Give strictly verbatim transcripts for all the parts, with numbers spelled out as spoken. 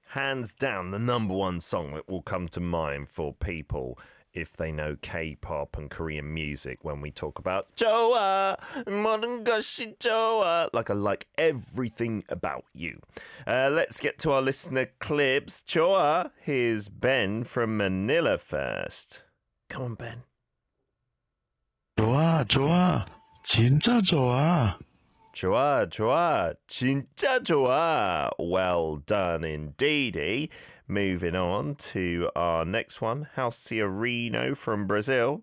hands down the number one song that will come to mind for people if they know K-pop and Korean music when we talk about 좋아, 모든 것이 좋아. Like I like everything about you. Uh, let's get to our listener clips. 좋아, here's Ben from Manila first. Come on, Ben. 좋아, 좋아. 진짜 좋아. 좋아, 좋아. 진짜 좋아. Well done indeedy. Moving on to our next one. Halciarino from Brazil.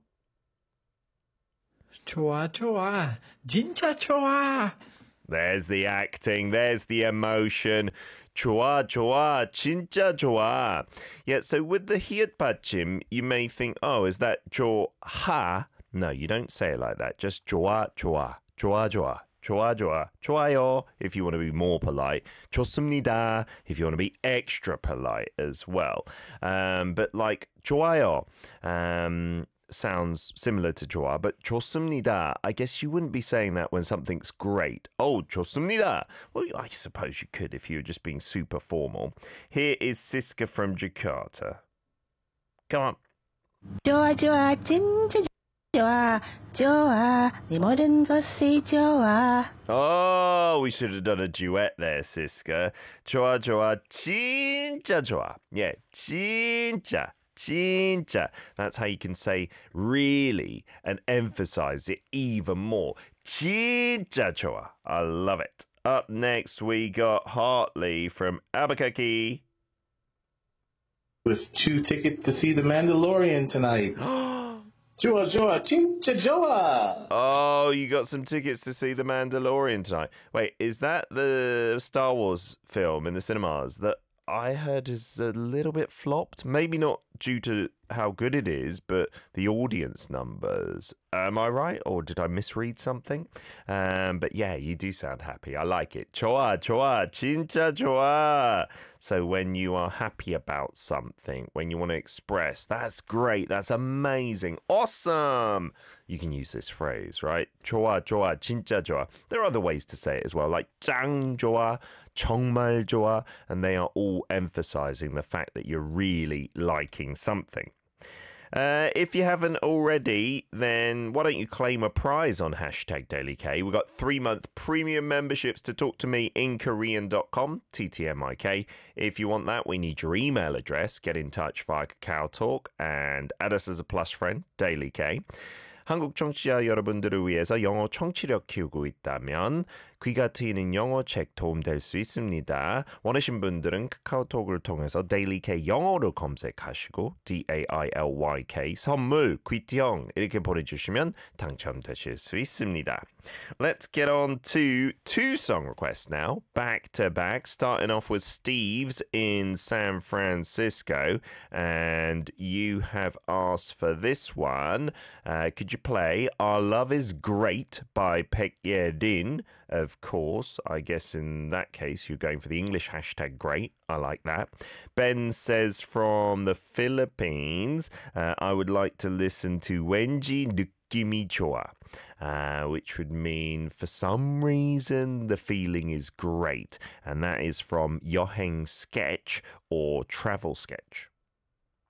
좋아, 좋아. 진짜 좋아. There's the acting. There's the emotion. 좋아, 좋아. 진짜 좋아. Yeah, so with the 히읗 받침, you may think, oh, is that 좋아? No, you don't say it like that. Just 좋아, 좋아. 좋아, 좋아. 좋아, 좋아. 좋아요 if you want to be more polite. 좋습니다 if you want to be extra polite as well. Um, but like 좋아요 um, sounds similar to 좋아, but 좋습니다, I guess you wouldn't be saying that when something's great. Oh, 좋습니다. Well, I suppose you could if you were just being super formal. Here is Siska from Jakarta. Come on. 좋아, 좋아, 진짜 좋아, 좋아, 네 모든 것이 좋아. Oh, we should have done a duet there, Siska. 좋아, 좋아, 진짜 좋아. Yeah, 진짜, 진짜. That's how you can say really and emphasize it even more. 진짜 좋아. I love it. Up next, we got Hartley from Albuquerque. With two tickets to see The Mandalorian tonight. 좋아, 좋아, 진짜 좋아. Oh, you got some tickets to see The Mandalorian tonight. Wait, is that the Star Wars film in the cinemas that I heard is a little bit flopped? Maybe not due to how good it is, but the audience numbers. Am I right? Or did I misread something? Um, but yeah, you do sound happy. I like it. 좋아, 좋아, 진짜 좋아. So when you are happy about something, when you want to express, that's great. That's amazing. Awesome. You can use this phrase, right? 좋아, 좋아, 진짜 좋아. There are other ways to say it as well, like 짱 좋아, 정말 좋아, and they are all emphasizing the fact that you're really liking something. Uh, if you haven't already, then why don't you claim a prize on hashtag Daily K? We've got three-month premium memberships to talk to me in Korean dot com, T T M I K. If you want that, we need your email address. Get in touch via Kakao Talk and add us as a plus friend, Daily K. 한국 청취자 여러분들을 위해서 영어 청취력 키우고 있다면 귀가 트이는 영어 책 도움될 수 있습니다. 원하신 분들은 카카오톡을 통해서 Daily K 영어로 검색하시고 D A I L Y K 선물 귀티형 이렇게 보내주시면 당첨되실 수 있습니다. Let's get on to two song requests now, back to back, starting off with Steve's in San Francisco, and you have asked for this one. Uh, could you play Our Love Is Great by Baek Ye-rin? Of course, I guess in that case you're going for the English hashtag great. I like that. Ben says from the Philippines, uh, I would like to listen to 왠지 느낌이 좋아, uh, which would mean for some reason the feeling is great. And that is from 여행 sketch or travel sketch.